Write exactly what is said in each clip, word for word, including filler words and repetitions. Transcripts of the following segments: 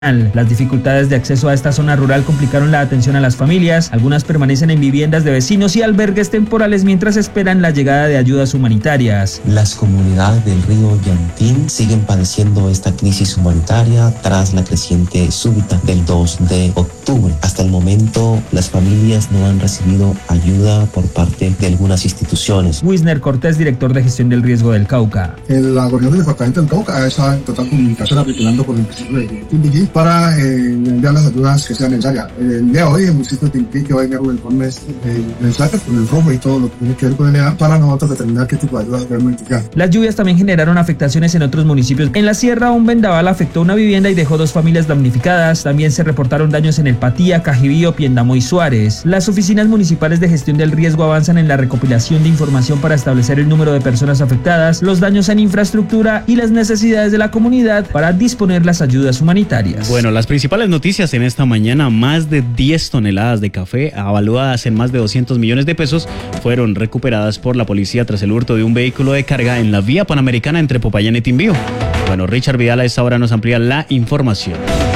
Las dificultades de acceso a esta zona rural complicaron la atención a las familias. Algunas permanecen en viviendas de vecinos y albergues temporales mientras esperan la llegada de ayudas humanitarias. Las comunidades del río Yantín siguen padeciendo esta crisis humanitaria tras la creciente súbita del dos de octubre. Hasta el momento, las familias no han recibido ayuda por parte de algunas instituciones. Wisner Cortés, director de gestión del riesgo del Cauca. La gobierno del departamento del Cauca está en total comunicación articulando con el municipio de Timbiquí para eh, enviar las ayudas que sean necesarias. El día de hoy, el municipio de Timbiquí que va a enviar el informe de mensajes con el rojo y todo lo que tiene que ver con el E A para nosotros determinar qué tipo de ayudas debemos indicar. Las lluvias también generaron afectaciones en otros municipios. En la sierra, un vendaval afectó una vivienda y dejó dos familias damnificadas. También se reportaron daños en El Patía, Cajibío, Piendamó y Suárez. Las oficinas municipales de gestión del riesgo avanzan en la recopilación de información para establecer el número de personas afectadas, los daños en infraestructura y las necesidades de la comunidad para disponer las ayudas humanitarias. Bueno, las principales noticias en esta mañana: más de diez toneladas de café, avaluadas en más de doscientos millones de pesos, fueron recuperadas por la policía tras el hurto de un vehículo de carga en la vía panamericana entre Popayán y Timbío. Bueno, Richard Vidal a esta hora nos amplía la información.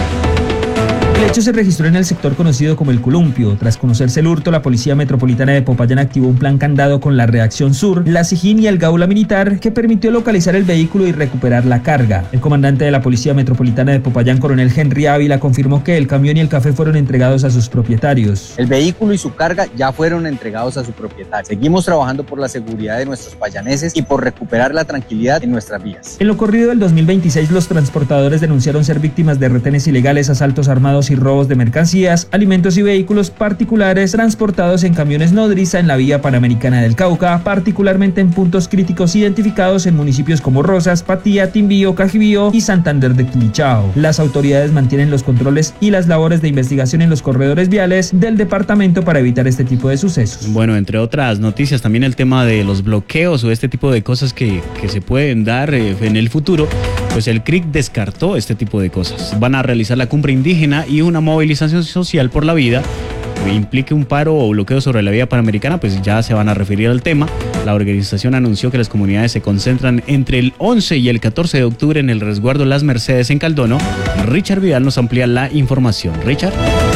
El hecho se registró en el sector conocido como El Columpio. Tras conocerse el hurto, la Policía Metropolitana de Popayán activó un plan candado con la Reacción Sur, la SIJIN y el Gaula Militar, que permitió localizar el vehículo y recuperar la carga. El comandante de la Policía Metropolitana de Popayán, coronel Henry Ávila, confirmó que el camión y el café fueron entregados a sus propietarios. El vehículo y su carga ya fueron entregados a su propietario. Seguimos trabajando por la seguridad de nuestros payaneses y por recuperar la tranquilidad en nuestras vías. En lo corrido del dos mil veintiséis, los transportadores denunciaron ser víctimas de retenes ilegales, asaltos armados y robos de mercancías, alimentos y vehículos particulares transportados en camiones nodriza en la vía panamericana del Cauca, particularmente en puntos críticos identificados en municipios como Rosas, Patía, Timbío, Cajibío y Santander de Quilichao. Las autoridades mantienen los controles y las labores de investigación en los corredores viales del departamento para evitar este tipo de sucesos. Bueno, entre otras noticias, también el tema de los bloqueos o este tipo de cosas que, que se pueden dar eh, en el futuro. Pues el C R I C descartó este tipo de cosas. Van a realizar la cumbre indígena y una movilización social por la vida que implique un paro o bloqueo sobre la vía panamericana, pues ya se van a referir al tema. La organización anunció que las comunidades se concentran entre el once y el catorce de octubre en el resguardo Las Mercedes en Caldono. Richard Vidal nos amplía la información. Richard.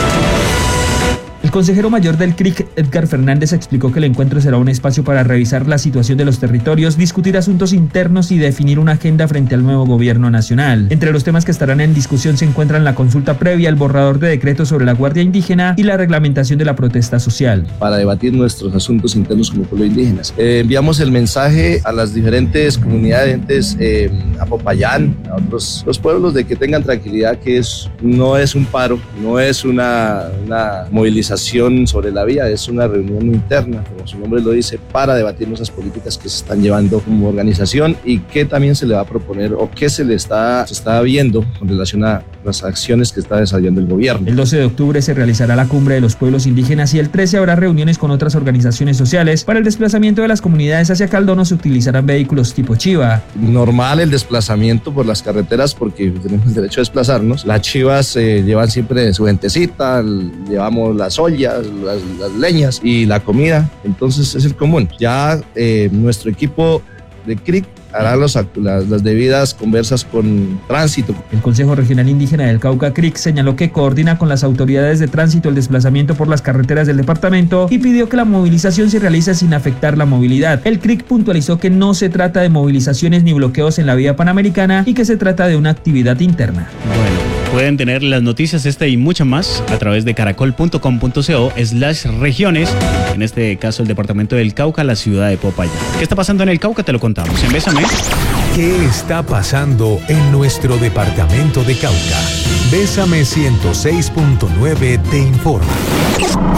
El consejero mayor del C R I C, Edgar Fernández, explicó que el encuentro será un espacio para revisar la situación de los territorios, discutir asuntos internos y definir una agenda frente al nuevo gobierno nacional. Entre los temas que estarán en discusión se encuentran la consulta previa, el borrador de decreto sobre la Guardia Indígena y la reglamentación de la protesta social. Para debatir nuestros asuntos internos como pueblo indígenas. Eh, enviamos el mensaje a las diferentes comunidades, eh, a Popayán, a otros los pueblos, de que tengan tranquilidad, que es, no es un paro, no es una, una movilización sobre la vía, es una reunión interna, como su nombre lo dice, para debatir nuestras políticas que se están llevando como organización y qué también se le va a proponer o qué se le está, se está viendo con relación a las acciones que está desarrollando el gobierno. El doce de octubre se realizará la cumbre de los pueblos indígenas y el trece habrá reuniones con otras organizaciones sociales. Para el desplazamiento de las comunidades hacia Caldono se utilizarán vehículos tipo chiva. Normal el desplazamiento por las carreteras porque tenemos derecho a desplazarnos. Las chivas eh, llevan siempre su gentecita, llevamos las ollas, las, las leñas y la comida, entonces es el común. Ya eh, nuestro equipo de C R I C hará los, las, las debidas conversas con tránsito. El Consejo Regional Indígena del Cauca, C R I C, señaló que coordina con las autoridades de tránsito el desplazamiento por las carreteras del departamento y pidió que la movilización se realice sin afectar la movilidad. El C R I C puntualizó que no se trata de movilizaciones ni bloqueos en la vía panamericana y que se trata de una actividad interna. Bueno, pueden tener las noticias esta y muchas más a través de caracol punto com punto co slash regiones, en este caso el departamento del Cauca, la ciudad de Popayán. ¿Qué está pasando en el Cauca? Te lo contamos en Bésame. ¿Qué está pasando en nuestro departamento de Cauca? Bésame ciento seis punto nueve te informa.